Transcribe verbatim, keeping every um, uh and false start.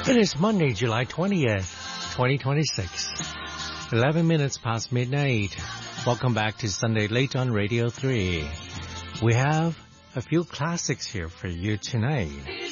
It is Monday, July twentieth, twenty twenty-six. eleven minutes past midnight. Welcome back to Sunday Late on Radio three. We have a few classics here for you tonight.